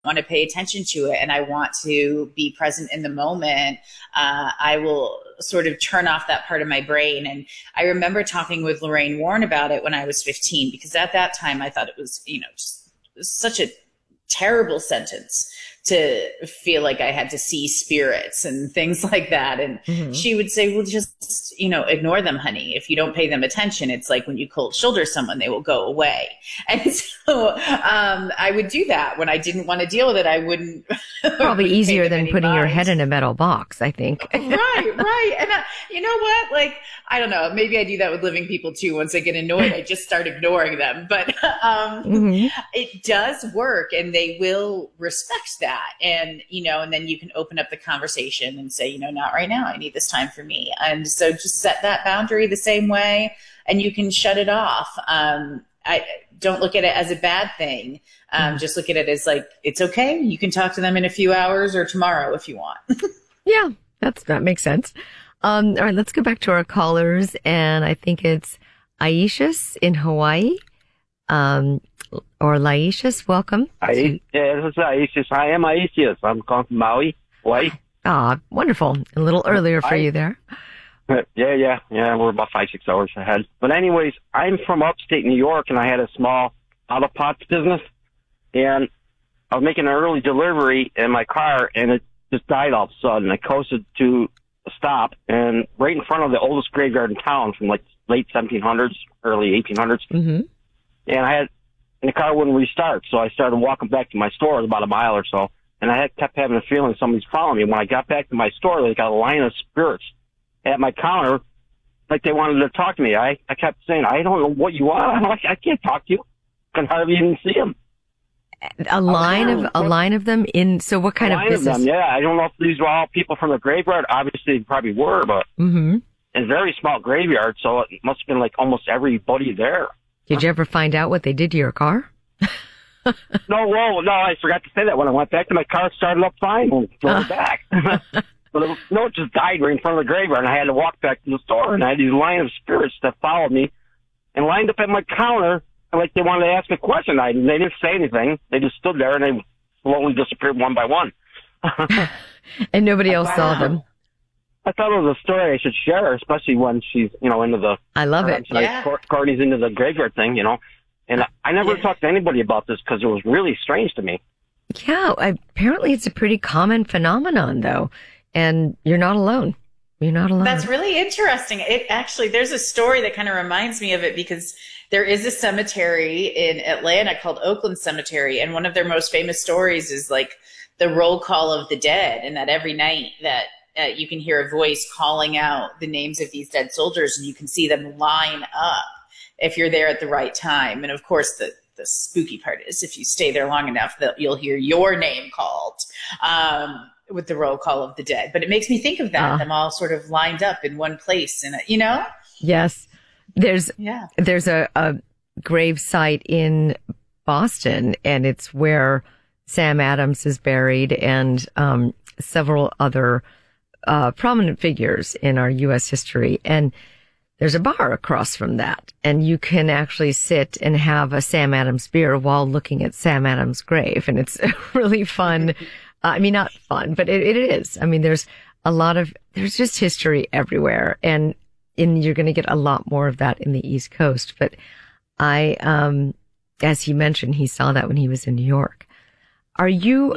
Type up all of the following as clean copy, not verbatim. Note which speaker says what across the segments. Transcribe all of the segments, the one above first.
Speaker 1: want to pay attention to it and I want to be present in the moment, I will sort of turn off that part of my brain. And I remember talking with Lorraine Warren about it when I was 15, because at that time I thought it was, just such a terrible sentence to feel like I had to see spirits and things like that. And she would say, well, just, ignore them, honey. If you don't pay them attention, it's like when you cold shoulder someone, they will go away. And so I would do that when I didn't want to deal with it. I wouldn't.
Speaker 2: Probably easier than putting your head in a metal box, I think.
Speaker 1: Right. And you know what? Like, I don't know. Maybe I do that with living people too. Once I get annoyed, I just start ignoring them. But it does work, and they will respect that. And, and then you can open up the conversation and say, not right now. I need this time for me. And so just set that boundary the same way, and you can shut it off. I don't look at it as a bad thing. Just look at it as like, it's okay. You can talk to them in a few hours or tomorrow if you want.
Speaker 2: Yeah, that makes sense. All right, let's go back to our callers. And I think it's Aishas in Hawaii. Or Laishas, welcome.
Speaker 3: Yeah, this is Aishas. I am Aishas. I'm calling from Maui, Hawaii.
Speaker 2: Ah, wonderful. A little earlier for you there.
Speaker 3: Yeah. We're about 5-6 hours ahead. But anyways, I'm from upstate New York, and I had a small auto parts business. And I was making an early delivery in my car, and it just died all of a sudden. I coasted to a stop, and right in front of the oldest graveyard in town from like late 1700s, early 1800s. And the car wouldn't restart, so I started walking back to my store. It was about a mile or so, and I kept having a feeling somebody's following me. When I got back to my store, they got a line of spirits at my counter, like they wanted to talk to me. I kept saying, I don't know what you want. I'm like, I can't talk to you. I can hardly even see them.
Speaker 2: A line of them in. So what kind of business?
Speaker 3: Of them, yeah. I don't know if these were all people from the graveyard. Obviously, they probably were, but it's a very small graveyard, so it must have been like almost everybody there.
Speaker 2: Did you ever find out what they did to your car?
Speaker 3: No, I forgot to say that. When I went back to my car, it started up fine and drove back. But it just died right in front of the graveyard, and I had to walk back to the store, and I had these line of spirits that followed me and lined up at my counter, like they wanted to ask a question. They didn't say anything. They just stood there, and they slowly disappeared one by one.
Speaker 2: And nobody else saw them.
Speaker 3: I thought it was a story I should share, especially when she's, into the...
Speaker 2: I love it.
Speaker 3: Courtney's into the graveyard thing, And I never talked to anybody about this because it was really strange to me.
Speaker 2: Yeah, apparently it's a pretty common phenomenon, though. And you're not alone. You're not alone.
Speaker 1: That's really interesting. There's a story that kind of reminds me of it, because there is a cemetery in Atlanta called Oakland Cemetery. And one of their most famous stories is like the roll call of the dead. And that every night that you can hear a voice calling out the names of these dead soldiers, and you can see them line up if you're there at the right time. And of course, the spooky part is if you stay there long enough, you'll hear your name called with the roll call of the dead. But it makes me think of that, them all sort of lined up in one place. And,
Speaker 2: Yes. There's a grave site in Boston, and it's where Sam Adams is buried, and several other prominent figures in our U.S. history. And there's a bar across from that, and you can actually sit and have a Sam Adams beer while looking at Sam Adams' grave. And it's really fun. I mean, not fun, but it is. I mean, there's just history everywhere, and you're going to get a lot more of that in the East Coast. But as he mentioned, he saw that when he was in New York. Do you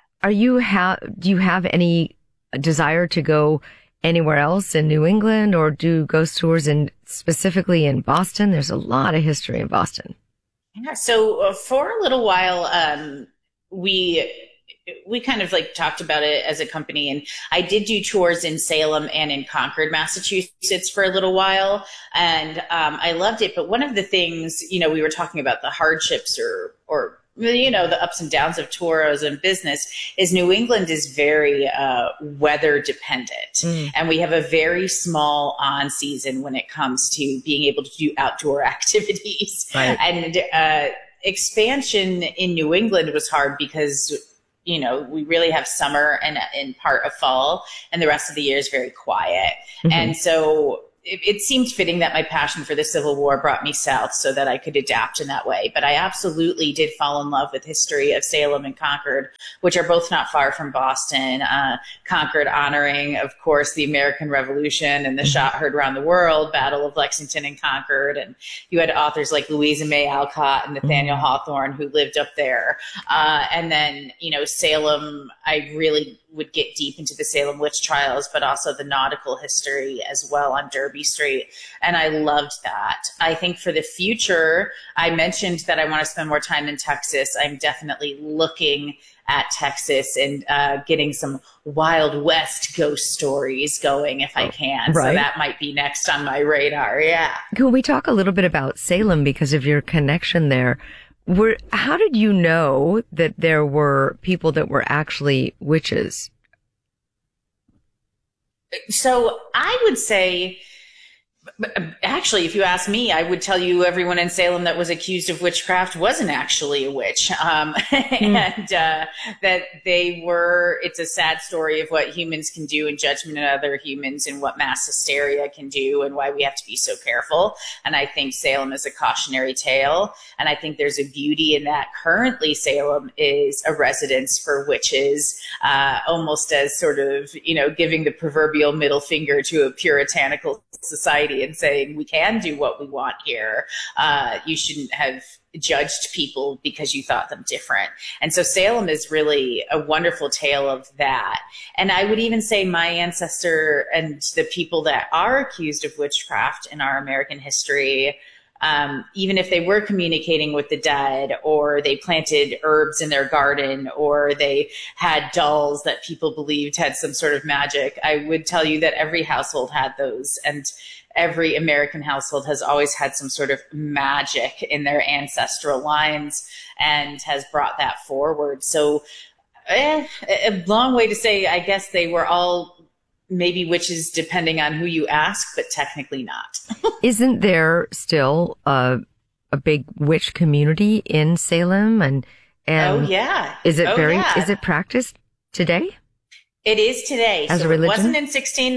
Speaker 2: have any desire to go anywhere else in New England, or do ghost tours specifically in Boston? There's a lot of history in Boston.
Speaker 1: Yeah. So for a little while, we kind of like talked about it as a company, and I did do tours in Salem and in Concord, Massachusetts for a little while. And I loved it. But one of the things, we were talking about the hardships or the ups and downs of tourism business, is New England is very weather dependent. And we have a very small on season when it comes to being able to do outdoor activities. Right. And expansion in New England was hard because, we really have summer and in part of fall, and the rest of the year is very quiet. And so it seemed fitting that my passion for the Civil War brought me south so that I could adapt in that way. But I absolutely did fall in love with history of Salem and Concord, which are both not far from Boston. Concord honoring, of course, the American Revolution and the shot heard around the world, Battle of Lexington and Concord. And you had authors like Louisa May Alcott and Nathaniel Hawthorne who lived up there. And then, Salem, I really would get deep into the Salem witch trials, but also the nautical history as well on Derby Street. And I loved that. I think for the future, I mentioned that I want to spend more time in Texas. I'm definitely looking at Texas and getting some Wild West ghost stories going if I can. Right. So that might be next on my radar. Yeah.
Speaker 2: Can we talk a little bit about Salem because of your connection there? How did you know that there were people that were actually witches?
Speaker 1: So I would say, actually, if you ask me, I would tell you everyone in Salem that was accused of witchcraft wasn't actually a witch. And that they were, it's a sad story of what humans can do in judgment of other humans and what mass hysteria can do and why we have to be so careful. And I think Salem is a cautionary tale. And I think there's a beauty in that. Currently, Salem is a residence for witches, almost as sort of, giving the proverbial middle finger to a puritanical society and saying, we can do what we want here. You shouldn't have judged people because you thought them different. And so Salem is really a wonderful tale of that. And I would even say my ancestor and the people that are accused of witchcraft in our American history, even if they were communicating with the dead, or they planted herbs in their garden, or they had dolls that people believed had some sort of magic, I would tell you that every household had those. And every American household has always had some sort of magic in their ancestral lines and has brought that forward. So a long way to say, I guess they were all maybe witches depending on who you ask, but technically not.
Speaker 2: Isn't there still a big witch community in Salem? And
Speaker 1: oh yeah.
Speaker 2: Is it practiced today?
Speaker 1: It is today.
Speaker 2: As a religion?
Speaker 1: It wasn't in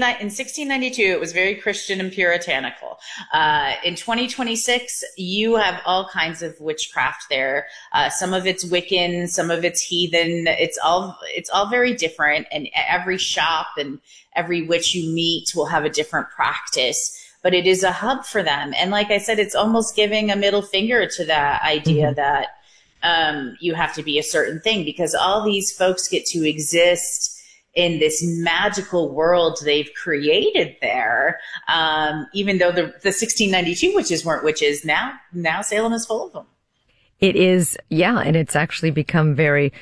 Speaker 1: 1692. It was very Christian and puritanical. In 2026, you have all kinds of witchcraft there. Some of it's Wiccan, some of it's heathen. It's all very different. And every shop and every witch you meet will have a different practice. But it is a hub for them. And like I said, it's almost giving a middle finger to that idea that you have to be a certain thing, because all these folks get to exist in this magical world they've created there. Even though the 1692 witches weren't witches, now Salem is full of them.
Speaker 2: It is, yeah, and it's actually become very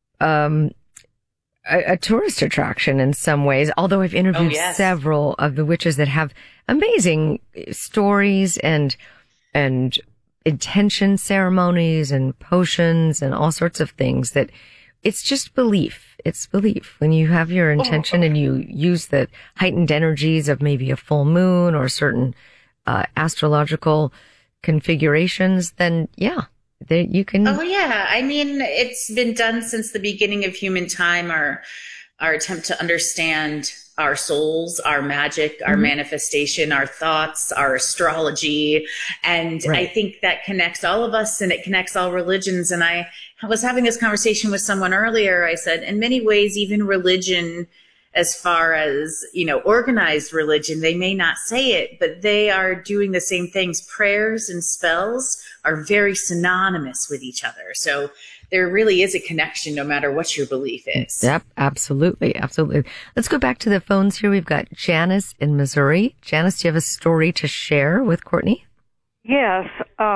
Speaker 2: a tourist attraction in some ways, although I've interviewed several of the witches that have amazing stories and intention ceremonies and potions and all sorts of things that it's just belief. It's belief. When you have your intention and you use the heightened energies of maybe a full moon or certain astrological configurations, then you can.
Speaker 1: Oh yeah. I mean, it's been done since the beginning of human time, our attempt to understand our souls, our magic, our manifestation, our thoughts, our astrology. And I think that connects all of us and it connects all religions. And I was having this conversation with someone earlier. I said, in many ways, even religion, as far as, organized religion, they may not say it, but they are doing the same things. Prayers and spells are very synonymous with each other. So there really is a connection no matter what your belief is.
Speaker 2: Yep, absolutely. Absolutely. Let's go back to the phones here. We've got Janice in Missouri. Janice, do you have a story to share with Courtney?
Speaker 4: Yes.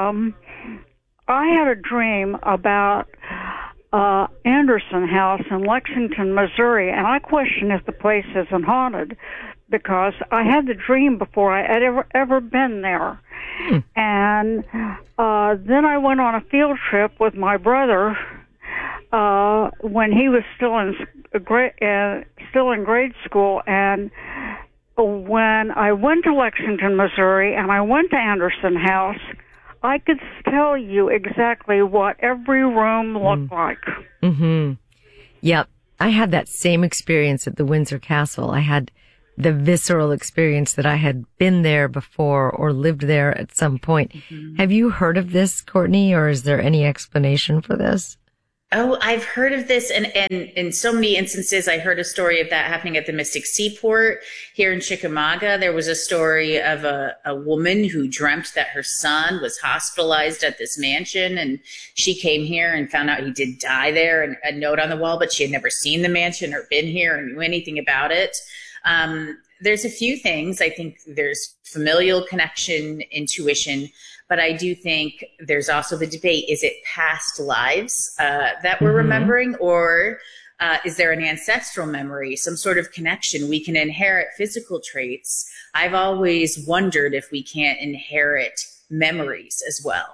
Speaker 4: I had a dream about Anderson House in Lexington, Missouri, and I question if the place isn't haunted because I had the dream before I had ever been there. And then I went on a field trip with my brother when he was still in grade school, and when I went to Lexington, Missouri, and I went to Anderson House, I could tell you exactly what every room looked like.
Speaker 2: Mm-hmm. Yep. I had that same experience at the Windsor Castle. I had the visceral experience that I had been there before or lived there at some point. Mm-hmm. Have you heard of this, Courtney, or is there any explanation for this?
Speaker 1: Oh, I've heard of this. And in so many instances, I heard a story of that happening at the Mystic Seaport here in Chickamauga. There was a story of a woman who dreamt that her son was hospitalized at this mansion. And she came here and found out he did die there, and a note on the wall, but she had never seen the mansion or been here or knew anything about it. There's a few things. I think there's familial connection, intuition, but I do think there's also the debate, is it past lives that we're remembering, or is there an ancestral memory, some sort of connection? We can inherit physical traits. I've always wondered if we can't inherit memories as well.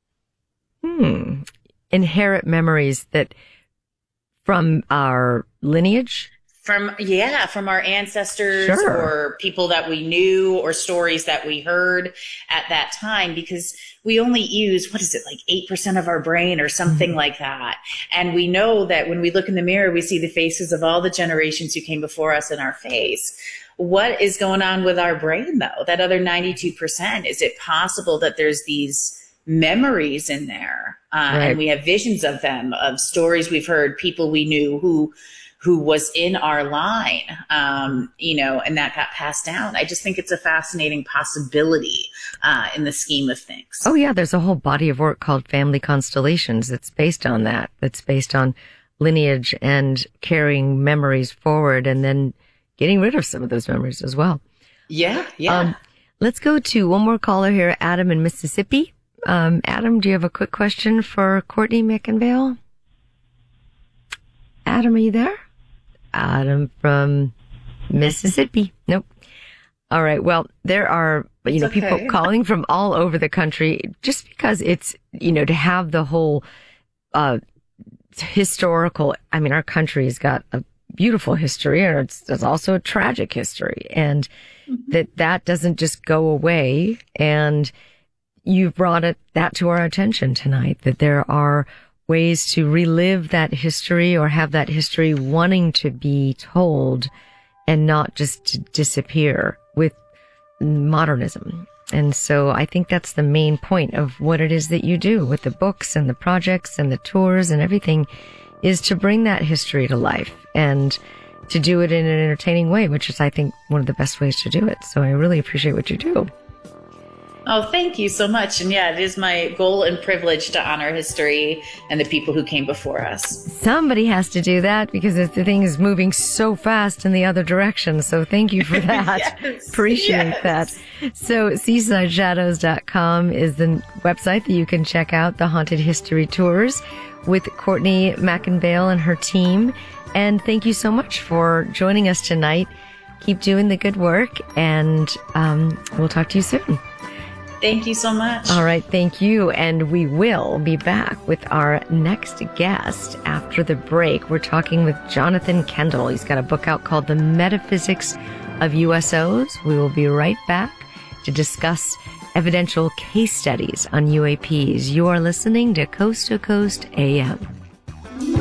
Speaker 2: Inherit memories that from our lineage?
Speaker 1: From our ancestors,
Speaker 2: sure,
Speaker 1: or people that we knew, or stories that we heard at that time, because we only use, like 8% of our brain or something like that. And we know that when we look in the mirror, we see the faces of all the generations who came before us in our face. What is going on with our brain, though? That other 92%, is it possible that there's these memories in there? Right. And we have visions of them, of stories we've heard, people we knew who was in our line, and that got passed down. I just think it's a fascinating possibility in the scheme of things.
Speaker 2: Oh, yeah. There's a whole body of work called Family Constellations that's based on that. That's based on lineage and carrying memories forward and then getting rid of some of those memories as well.
Speaker 1: Yeah.
Speaker 2: Let's go to one more caller here, Adam in Mississippi. Adam, do you have a quick question for Courtney McIngvale? Adam, are you there? Adam from Mississippi. Nope. All right. Well, there are, people calling from all over the country, just because it's, to have the whole, historical, our country's got a beautiful history, and there's also a tragic history, and that doesn't just go away. And you've brought that to our attention tonight, that there are ways to relive that history, or have that history wanting to be told and not just to disappear with modernism. And so I think that's the main point of what it is that you do with the books and the projects and the tours and everything, is to bring that history to life and to do it in an entertaining way, which is, I think, one of the best ways to do it. So I really appreciate what you do.
Speaker 1: Oh, thank you so much. And yeah, it is my goal and privilege to honor history and the people who came before us.
Speaker 2: Somebody has to do that, because the thing is moving so fast in the other direction. So thank you for that.
Speaker 1: Yes,
Speaker 2: appreciate that. So SeasideShadows.com is the website that you can check out the Haunted History Tours with Courtney McIngvale and her team. And thank you so much for joining us tonight. Keep doing the good work, and we'll talk to you soon.
Speaker 1: Thank you so much.
Speaker 2: All right. Thank you. And we will be back with our next guest after the break. We're talking with Jonathan Kendall. He's got a book out called The Metaphysics of USOs. We will be right back to discuss evidential case studies on UAPs. You are listening to Coast AM.